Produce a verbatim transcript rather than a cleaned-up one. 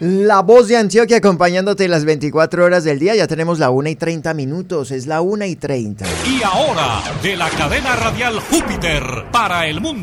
La Voz de Antioquia acompañándote las veinticuatro horas del día. Ya tenemos la una y treinta minutos, es la una y treinta. Y ahora, de la cadena radial Júpiter para el mundo.